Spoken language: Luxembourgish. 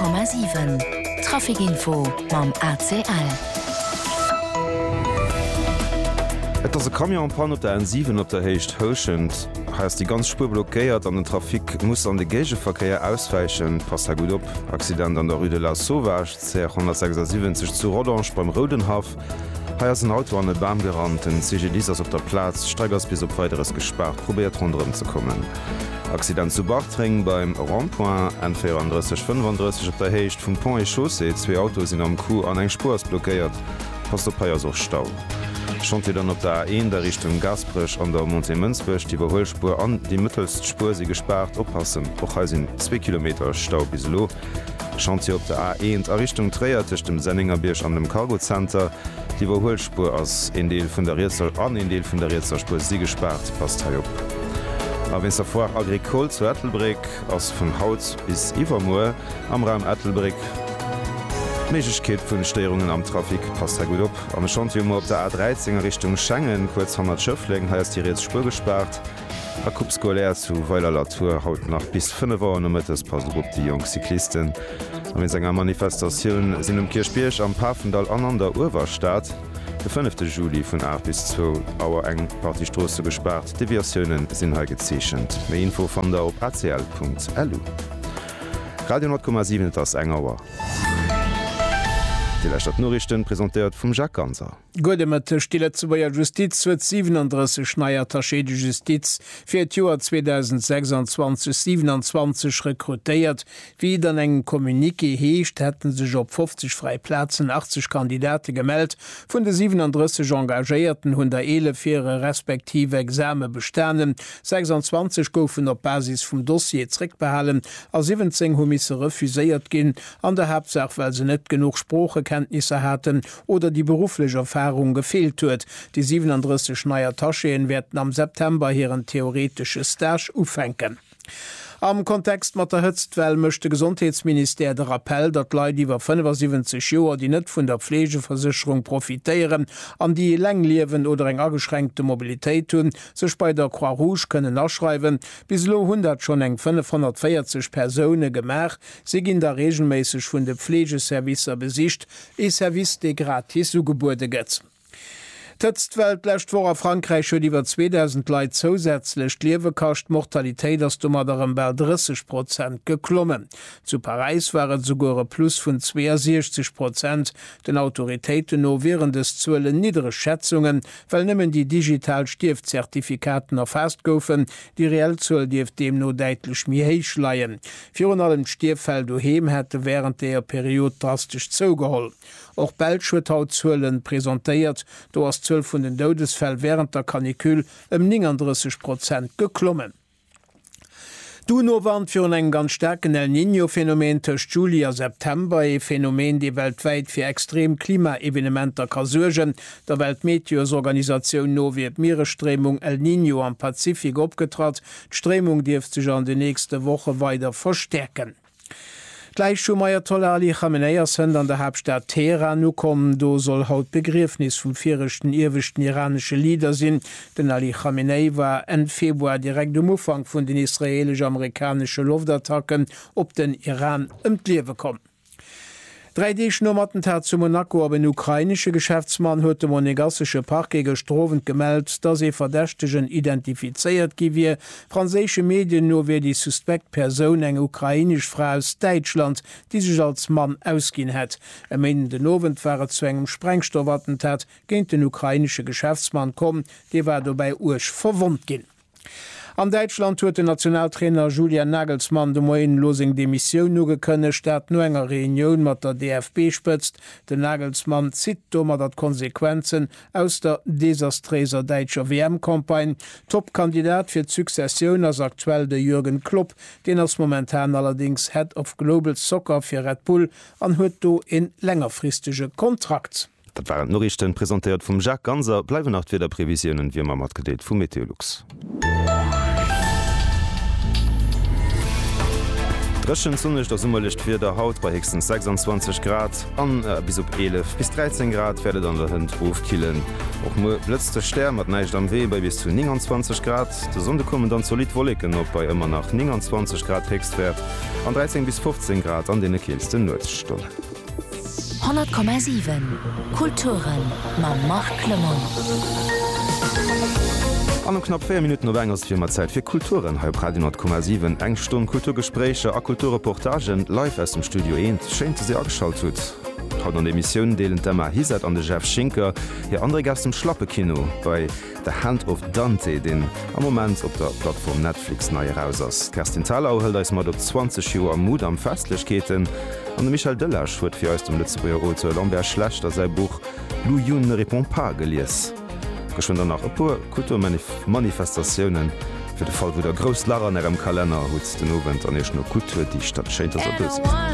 100,7 Trafikinfo mam ACL. Et ass e Kamion Pan op der N7 op der Heicht hochend, heißt die ganz Spur blockéiert an den Trafik muss an de Gegeverkehr ausweichen, pass gut op. Accident an der Rue de la Sauvage, C176 zu Rodange beim Rodenhaf, heiers ein Auto an den Baum gerannt, den CGDs ass op der Platz, Steigers bis op weiteres gespart, probiert rundrum zu kommen. Accident zu Bartring beim Rondpoint, N3435 op der Heicht vum Pont e Chaussee, 2 Autos sind am Coup an eng Spur blockéiert, pass op Peiers auch Stau. Schon dann op der A1 der Richtung Gasbrech an der Monte-Münzbech die Überholspur an die Mittelspur sie gespart oppassen och sind 2 Kilometer Stau bis lo. Schon sie op der A1 a Richtung Träiertisch dem Senninger Birsch an dem Cargocenter die Überholspur aus in Deel vun der Rätsel an in Deel vun der Rätselspur sie gespart passt op. A wenn er vor Agrikol zu Ethelbrick ass vun Haut bis Ivermoor am Raum Ethelbrick Mechkeet vun Steungen am Trafik passt gut op. Am Chantium op der A13 Richtung Schengen kurz 100 Schëfflegen heißt die Räts Spur gespart. A Kupskolär zu Weiler Latour haut nach bis 5 Wochen pass op die jungen Cyklisten. Am senger Manifestationun sinn Kirchbierch am Pafendal an der Urwarstaat. De 5. Juli vun 8 bis 2 Auer eng Partystrosse gespart. De Versionen sinn ha gezeechchen. Mei Info van der op acl.lu. Radio 10,7 ass engauer. Die Stadt Norrichten präsentiert vum Jacques Ganser. Gode mat Stille zu beier Justiz huet 37 Schneier-Taché de Justiz fir Joer 2026-27 rekrutéiert. Wie dann engen Kommunike heescht, hätten sech op 50 Freiplätzen 80 Kandidate gemeldt. Vun de 37 Engagéierten hunn der 11 respektive Exame besternen. 26 goufen op Basis vum Dossier zréck behalen, a 17 humisse refuséiert ginn, an der Hauptsache, weil se net genug Sprachekenntnisse hatten oder die berufliche Erfahrung gefehlt huet. Die 37 Schneier-Tascheen werden am September hier ein theoretisches Stage aufhängen. Am Kontext mat der Hëtztwell mëchte Gesundheitsminister der Appell, dat Leiit iwwer 75 Joer, die net vun der Pflegeversicherung profitéieren, an die Längliewen oder eng ageschränkte Mobilitéit hunn, sech bei der Croix Rouge kënnen nachschreiwen. Bis lo 100 schon eng 540 Persone gemer, se ginn der regelméisseg vun de Pflegeservicer besicht, e Service de gratis ugebuerde gëtz. D'Hëtztwelt lächt vor a Frankreich huet iwwer 2000 Leiit zusätzlech Liewekacht Mortalitéit ass dummerem bei 30% geklommen. Zu Paris waret sogore plus vun 62%. Den Autoritéiten no wären des zuelen niedere Schätzungen, well nëmmen die digital Stiefzertifikaten erfasst goufen, die Reellzuel dief dem no deitlech mir héich leiien. Fiun allem Stierfeld doheem hätte während der Periode drastisch zougeholl. Auch Belschwetauzuelen präsentéiert, do as 12 vun den Dodesfäll während der Kanikül 39% geklommen. Du no warnt fir un eng ganz stärken El Niño-Phänomen tech Juli a September, e Phänomen, die weltweit fir extrem Klimaevenementer ka surgen. Der Weltmeteorsorganisation no wie Meeresstremung El Niño am Pazifik opgetrat. D'Stremung dieft sich an de nächste Woche weiter verstärken. Gleich schon meier tolle Ali Khamenei sind an der Hauptstadt Teheran nu kommen, do soll haut Begriffnis vum virchten irwischten iranische Lieder sinn. Den Ali Khamenei war en Februar direkt um Umfang vun den israelisch-amerikanische Luftattacken op den Iran ëmtliewe kommen. 3D-Schnummertentat zu Monaco, aber ein ukrainische Geschäftsmann huet dem monegassische Parquet gestrovend gemeldet, dass Verdächtigen identifiziert giwie. Französische Medien nur wie die Suspektperson eng ukrainisch Frau aus Deutschland, die sich als Mann ausgehen hat. Am Ende den Abend war zu engem Sprengstoffattentat gegen den ukrainische Geschäftsmann kommen, der war dabei ursch verwundt gin. An Deutschland huet der Nationaltrainer Julian Nagelsmann de Moien Losing de Mission nu gekënne staat no enger Reunion mat der DFB spëtzt. Den Nagelsmann zit dommer dat Konsequenzen aus der desastreser Deitscher WM-Kampagne. Topkandidat fir d'Successioun as aktuell de Jürgen Klopp, den ass momentan allerdings Head of Global Soccer fir Red Bull an huet do en längerfristege Kontrakt. Dat waren Norrichten präsentiert vum Jacques Ganser, bleiwe nach wieder Prävisionen wie man mat gedeet vum Meteorlux. Drschen Sonnech der Summerlicht fir der Haut bei hexten 26 Grad an bis op 11 bis 13 Grad werdet an der Hund ofkillen. Och mo blëtzte Stern mat neicht am Wee bei bis zu 29 Grad. De Sonde kommen dann solid Wolken op bei immer nach 29 Grad Hextwert an 13 bis 15 Grad an den keelsten Nutzstolle. 10,7 Kulturen ma Mark Clement. An knapp 4 Minuten no engers Firma Zeit fir Kulturen halb Radio 10,7 Engstunde Kulturgespräche a Kulturreportagen live aus dem Studio 1 scheint se abgeschalt tut. Haut an Emissionen deelen Thema Hiset an de Chef Schinker hier andere Gast im Schlappekino bei The Hand of Dante, den am Moment op der Plattform Netflix neue raus ass. Kerstin Thalau hält als mat op 20 Joer Mut am Festlechkeeten an Michael Dëllersch huet fir aus dem Lützeburger Autor Lambert Schlechter sei Buch Lou Yun ne répond pas gelies. Geschwind danach op pur Kulturmanifestationen fir de Fall wo der Gros Larer am Kalender hut den Nowen an ech no Kultur die Stadt scheint as er.